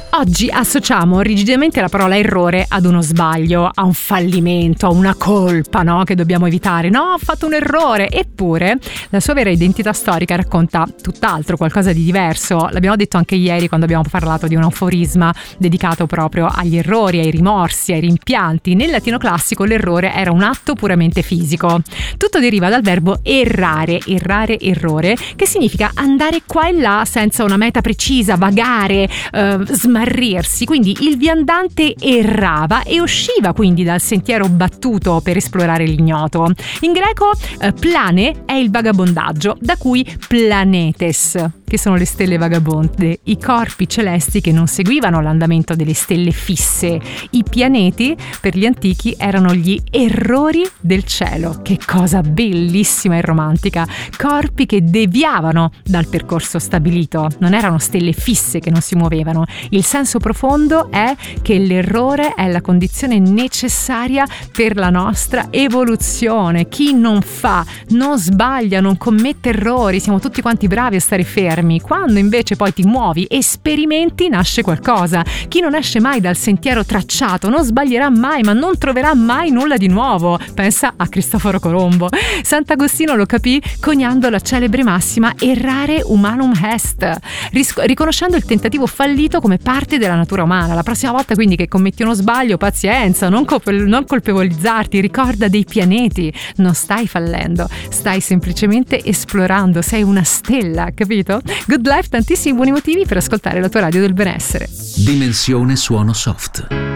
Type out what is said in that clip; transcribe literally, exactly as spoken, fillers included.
Oggi associamo rigidamente la parola errore ad uno sbaglio, a un fallimento, a una colpa, no? Che dobbiamo evitare. No, ho fatto un errore. Eppure la sua vera identità storica racconta tutt'altro, qualcosa di diverso. L'abbiamo detto anche ieri quando abbiamo parlato di un aforisma dedicato proprio agli errori, ai rimorsi, ai rimpianti. Nel latino classico l'errore era un atto puramente fisico. Tutto deriva dal verbo errare, errare, errore, che significa andare qua e là senza una meta precisa, vagare, eh, smarrirsi. Quindi il viandante errava e usciva quindi dal sentiero battuto per esplorare l'ignoto. In greco eh, plane è il vagabondaggio, da cui planetes, che sono le stelle vagabonde, i corpi celesti che non seguivano l'andamento delle stelle fisse. I pianeti per gli antichi erano gli errori del cielo. Che cosa bellissima e romantica! Corpi che deviavano dal percorso stabilito, non erano stelle fisse che non si muovevano. Il senso profondo è che l'errore è la condizione necessaria per la nostra evoluzione. Chi non fa, non sbaglia, non commette errori, siamo tutti quanti bravi a stare fermi. Quando invece poi ti muovi e sperimenti, nasce qualcosa. Chi non esce mai dal sentiero tracciato non sbaglierà mai, ma non troverà mai nulla di nuovo. Pensa a Cristoforo Colombo. Sant'Agostino lo capì coniando la celebre massima errare humanum est, risc- riconoscendo il tentativo fallito come parte della natura umana. La prossima volta quindi che commetti uno sbaglio, pazienza, non, col- non colpevolizzarti, ricorda dei pianeti, non stai fallendo, stai semplicemente esplorando, sei una stella, capito? Good Life, tantissimi buoni motivi per ascoltare la tua radio del benessere. Dimensione suono soft.